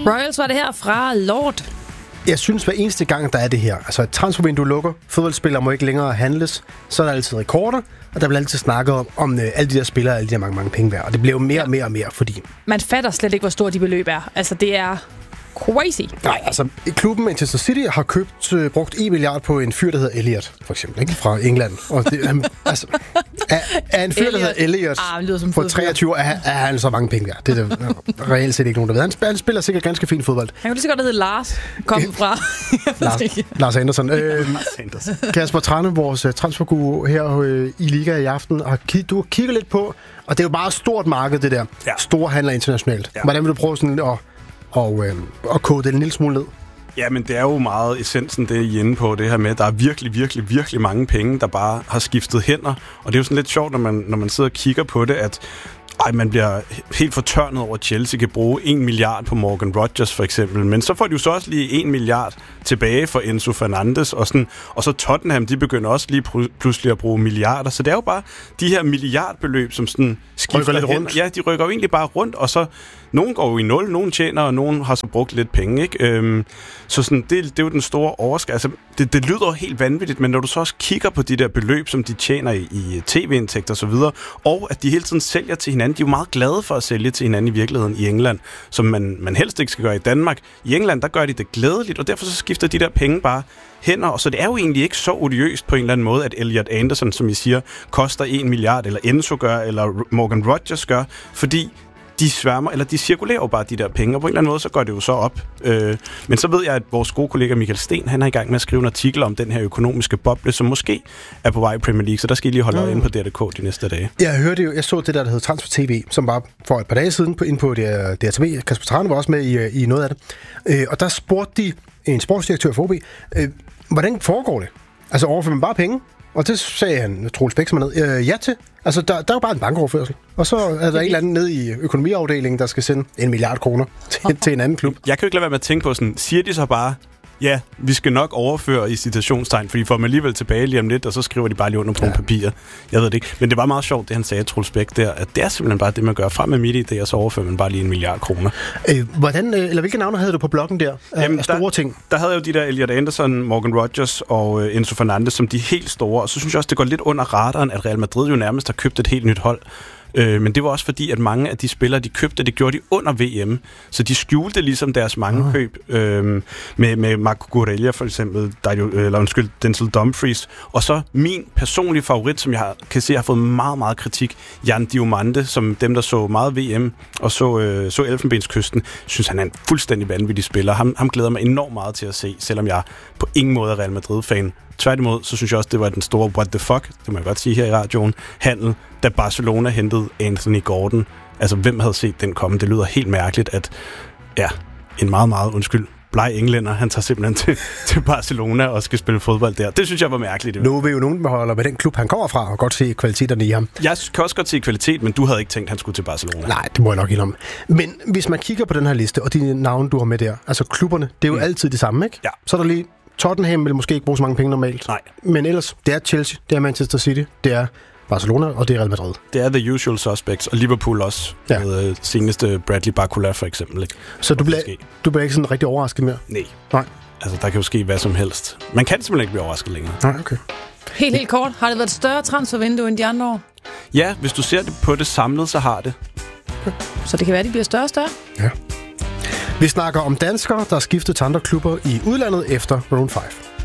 Royals var det her fra Lord. Jeg synes, hver eneste gang, der er det her, altså et transfervindue lukker, fodboldspillere må ikke længere handles, så er der altid rekorder, og der bliver altid snakket om alle de der spillere, alle de der mange penge værd. Og det bliver jo mere og mere og mere, fordi... Man fatter slet ikke, hvor store de beløb er. Altså, det er crazy. Nej, altså, klubben Manchester City har brugt 1 milliard på en fyr, der hedder Elliot, for eksempel, ikke? Fra England. Og det, altså, er en fyr, der hedder Elliot på 23 år, er han så mange penge værd. Det er der reelt set ikke nogen, der ved. Han spiller sikkert ganske fint fodbold. Han kunne lige så godt, der hedder Lars, kom fra. Lars Andersen. Kasper Tranne, vores transferguru her i Liga i aften, og du kigger lidt på, og det er jo bare et stort marked, det der. Ja. Store handler internationalt. Ja. Hvordan vil du prøve sådan og kode det en lille smule ned? Ja, men det er jo meget essensen, det I er inde på, det her med, at der er virkelig mange penge, der bare har skiftet hænder. Og det er jo sådan lidt sjovt, når man sidder og kigger på det, at man bliver helt fortørnet over, at Chelsea kan bruge 1 milliard på Morgan Rodgers for eksempel. Men så får de jo så også lige 1 milliard tilbage for Enzo Fernandes. Og så Tottenham, de begynder også lige pludselig at bruge milliarder. Så det er jo bare de her milliardbeløb, som sådan skifter lidt rundt. Ja, de rykker jo egentlig bare rundt, og så nogen går jo i nul, nogen tjener, og nogen har så brugt lidt penge, ikke? Så sådan, det er jo den store overskab. Altså, det lyder helt vanvittigt, men når du så også kigger på de der beløb, som de tjener i tv-indtægter og så videre, og at de hele tiden sælger til hinanden, de er jo meget glade for at sælge til hinanden i virkeligheden i England, som man helst ikke skal gøre i Danmark. I England, der gør de det glædeligt, og derfor så skifter de der penge bare hænder, og så det er jo egentlig ikke så odiøst på en eller anden måde, at Elliot Anderson, som I siger, koster 1 milliard, eller Enzo gør, eller Morgan Rodgers gør, fordi de sværmer, eller de cirkulerer jo bare de der penge, og på en eller anden måde, så går det jo så op. Men så ved jeg, at vores gode kollega Michael Sten, han er i gang med at skrive en artikel om den her økonomiske boble, som måske er på vej i Premier League, så der skal I lige holde øje inde på DRTK de næste dage. Jeg så det der hedder Transfer TV, som var for et par dage siden inde på DRTV. Kasper Trane var også med i noget af det. Og der spurgte de en sportsdirektør for OB, hvordan foregår det? Altså overfører man bare penge? Og det sagde han, Troels Bæk, som er ned, ja til. Altså, der er jo bare en bankoverførsel. Og så er der en eller anden nede i økonomiafdelingen, der skal sende 1 milliard kroner til en anden klub. Jeg kan jo ikke lade være med at tænke på sådan, siger de så bare, ja, vi skal nok overføre i citationstegn, fordi får man alligevel tilbage lige om lidt, og så skriver de bare lige under på nogle papirer. Jeg ved det ikke. Men det var meget sjovt, det han sagde, Troels Bæk, der, at det er simpelthen bare det, man gør frem med MitID, og så overfører man bare lige 1 milliard kroner. Hvilke navne havde du på bloggen der? Af store ting? Der havde jeg jo de der Elliot Anderson, Morgan Rodgers og Enzo Fernandes som de helt store, og så synes jeg også, det går lidt under radaren, at Real Madrid jo nærmest har købt et helt nyt hold. Men det var også fordi, at mange af de spillere, de købte, det gjorde de under VM. Så de skjulte ligesom deres mange køb med Marco Corella for eksempel, Denzel Dumfries. Og så min personlige favorit, som jeg kan se har fået meget, meget kritik, Jan Diomande, som dem, der så meget VM og så Elfenbenskysten, synes han er en fuldstændig vanvittig spiller. Ham glæder mig enormt meget til at se, selvom jeg på ingen måde er Real Madrid-fan. Tværtimod, så synes jeg også, det var den store what the fuck, det må jeg godt sige her i radioen, handel, da Barcelona hentede Anthony Gordon. Altså, hvem havde set den komme? Det lyder helt mærkeligt, at en meget, meget, bleg englænder, han tager simpelthen til Barcelona og skal spille fodbold der. Det synes jeg var mærkeligt. Nu vil jo nogen beholde med den klub, han kommer fra, og godt se kvaliteterne i ham. Jeg kan også godt se kvalitet, men du havde ikke tænkt, at han skulle til Barcelona. Nej, det må jeg nok indrømme. Men hvis man kigger på den her liste, og de navne, du har med der, altså klubberne, det er jo altid det samme, ikke? Ja. Så er der lige Tottenham vil måske ikke bruge så mange penge normalt. Nej. Men ellers, det er Chelsea, det er Manchester City, det er Barcelona, og det er Real Madrid. Det er the usual suspects, og Liverpool også. Ja. Med seneste Bradley Barcola for eksempel. Ikke? Så du bliver ikke sådan rigtig overrasket mere? Nej. Altså, der kan jo ske hvad som helst. Man kan simpelthen ikke blive overrasket længere. Nej, okay. Helt kort. Har det været et større transfervindue end de andre år? Ja, hvis du ser det på det samlet, så har det. Okay. Så det kan være, at de bliver større og større? Ja. Vi snakker om danskere, der har skiftet til andre klubber i udlandet efter Round 5.